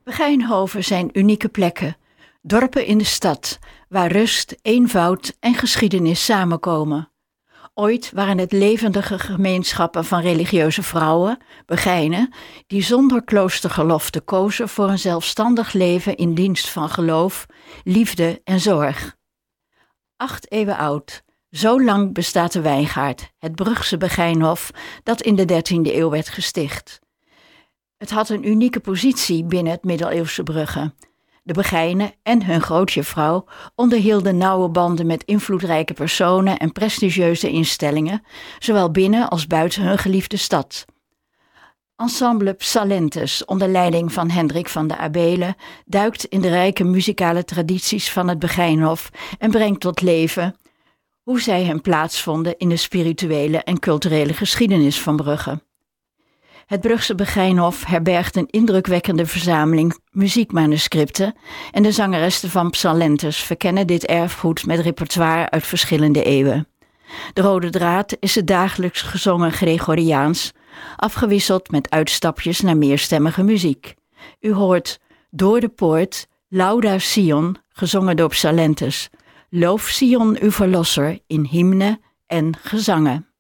Begijnhoven zijn unieke plekken, dorpen in de stad, waar rust, eenvoud en geschiedenis samenkomen. Ooit waren het levendige gemeenschappen van religieuze vrouwen, Begijnen, die zonder kloostergelofte kozen voor een zelfstandig leven in dienst van geloof, liefde en zorg. 8 eeuwen oud, zo lang bestaat de wijngaard, het Brugse Begijnhof, dat in de 13e eeuw werd gesticht. Het had een unieke positie binnen het middeleeuwse Brugge. De Begijnen en hun grootjuffrouw onderhielden nauwe banden met invloedrijke personen en prestigieuze instellingen, zowel binnen als buiten hun geliefde stad. Ensemble Psalentes, onder leiding van Hendrik van de Abele, duikt in de rijke muzikale tradities van het Begijnhof en brengt tot leven hoe zij hem plaatsvonden in de spirituele en culturele geschiedenis van Brugge. Het Brugse Begijnhof herbergt een indrukwekkende verzameling muziekmanuscripten en de zangeressen van Psalentes verkennen dit erfgoed met repertoire uit verschillende eeuwen. De rode draad is het dagelijks gezongen Gregoriaans, afgewisseld met uitstapjes naar meerstemmige muziek. U hoort Door de Poort, Lauda Sion, gezongen door Psalentes, Loof Sion uw Verlosser in hymne en gezangen.